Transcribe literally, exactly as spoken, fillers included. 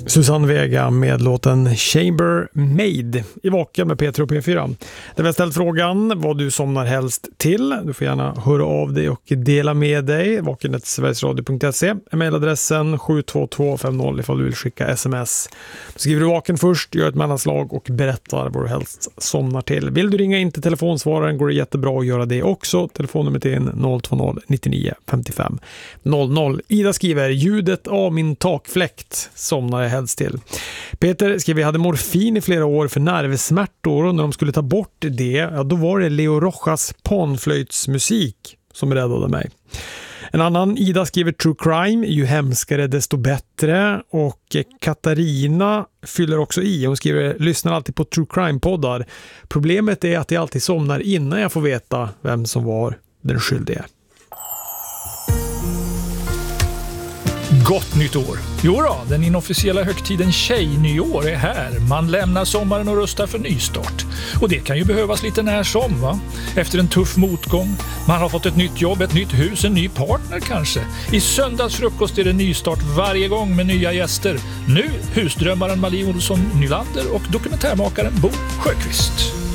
Susanne Vega med låten Chamber Made i Vaken med Peter och P fyra. Där vi har ställt frågan vad du somnar helst till. Du får gärna höra av dig och dela med dig. vaken snabel-a sverigesradio punkt se. Mailadressen sju två två fem noll ifall du vill skicka sms. Skriver du Vaken först, gör ett mellanslag och berättar vad du helst somnar till. Vill du ringa in till telefonsvararen går det jättebra att göra det också. Telefonnumret är noll två noll nittionio femtiofem noll noll. Ida skriver ljudet av min takfläkt somnar jag helst till. Peter skriver jag hade morfin i flera år för nervsmärtor och när de skulle ta bort det, ja, då var det Leo Rojas panflöjtsmusik som räddade mig. En annan Ida skriver true crime, ju hemskare desto bättre, och Katarina fyller också i. Hon skriver lyssnar alltid på true crime-poddar. Problemet är att jag alltid somnar innan jag får veta vem som var den skyldige. Gott nytt år! Jo då, den inofficiella högtiden Tjejnyår är här. Man lämnar sommaren och rustar för nystart. Och det kan ju behövas lite när som, va? Efter en tuff motgång. Man har fått ett nytt jobb, ett nytt hus, en ny partner kanske. I söndagsfrukost är det nystart varje gång med nya gäster. Nu husdrömmaren Malie Olsson Nylander och dokumentärmakaren Bo Sjöqvist.